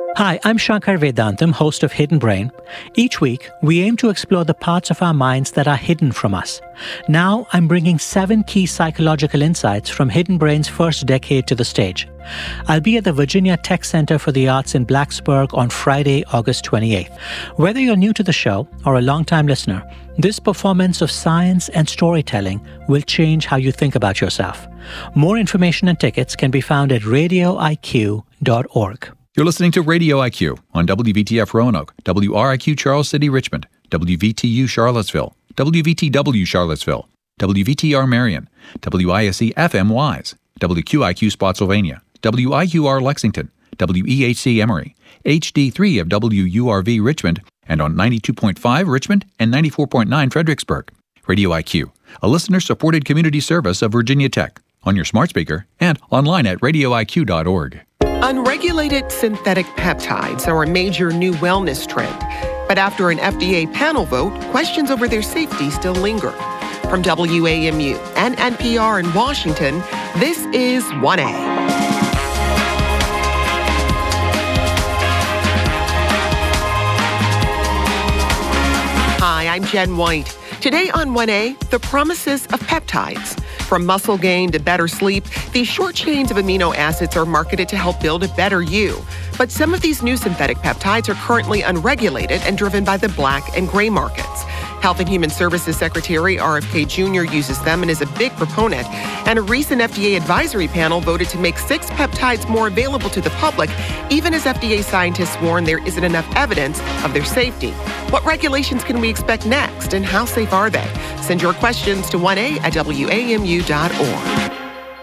Hi, I'm Shankar Vedantam, host of Hidden Brain. Each week, we aim to explore the parts of our minds that are hidden from us. Now, I'm bringing 7 key psychological insights from Hidden Brain's first decade to the stage. I'll be at the Virginia Tech Center for the Arts in Blacksburg on Friday, August 28th. Whether you're new to the show or a longtime listener, this performance of science and storytelling will change how you think about yourself. More information and tickets can be found at radioiq.org. You're listening to Radio IQ on WVTF Roanoke, WRIQ Charles City Richmond, WVTU Charlottesville, WVTW Charlottesville, WVTR Marion, WISC FM Wise, WQIQ Spotsylvania, WIQR Lexington, WEHC Emory, HD3 of WURV Richmond, and on 92.5 Richmond and 94.9 Fredericksburg. Radio IQ, a listener-supported community service of Virginia Tech, on your smart speaker and online at radioiq.org. Unregulated synthetic peptides are a major new wellness trend, but after an FDA panel vote, questions over their safety still linger. From WAMU and NPR in Washington, this is 1A. Hi, I'm Jen White. Today on 1A, the promises of peptides. From muscle gain to better sleep, these short chains of amino acids are marketed to help build a better you. But some of these new synthetic peptides are currently unregulated and driven by the black and gray markets. Health and Human Services Secretary RFK Jr. uses them and is a big proponent. And a recent FDA advisory panel voted to make 6 peptides more available to the public, even as FDA scientists warn there isn't enough evidence of their safety. What regulations can we expect next, and how safe are they? Send your questions to 1a@wamu.org.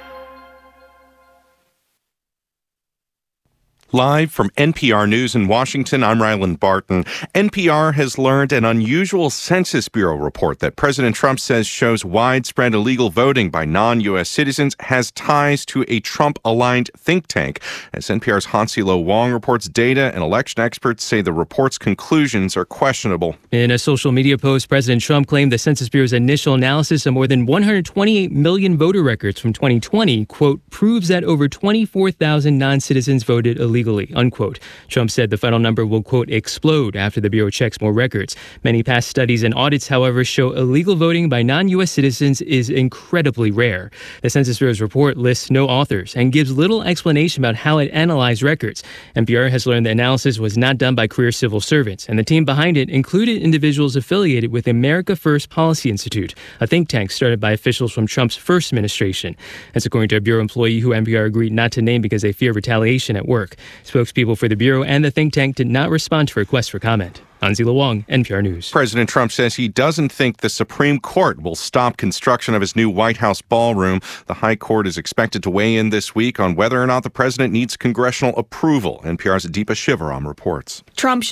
Live from NPR News in Washington, I'm Ryland Barton. NPR has learned an unusual Census Bureau report that President Trump says shows widespread illegal voting by non-U.S. citizens has ties to a Trump-aligned think tank. As NPR's Hansi Lo Wong reports, data and election experts say the report's conclusions are questionable. In a social media post, President Trump claimed the Census Bureau's initial analysis of more than 128 million voter records from 2020, quote, proves that over 24,000 non-citizens voted illegally, unquote. Trump said the final number will, quote, explode after the Bureau checks more records. Many past studies and audits, however, show illegal voting by non-U.S. citizens is incredibly rare. The Census Bureau's report lists no authors and gives little explanation about how it analyzed records. NPR has learned the analysis was not done by career civil servants, and the team behind it included individuals affiliated with America First Policy Institute, a think tank started by officials from Trump's first administration. That's according to a Bureau employee who NPR agreed not to name because they fear retaliation at work. Spokespeople for the Bureau and the think tank did not respond to requests for comment. Hansi Lo Wong, NPR News. President Trump says he doesn't think the Supreme Court will stop construction of his new White House ballroom. The High Court is expected to weigh in this week on whether or not the president needs congressional approval. NPR's Deepa Shivaram reports. Trump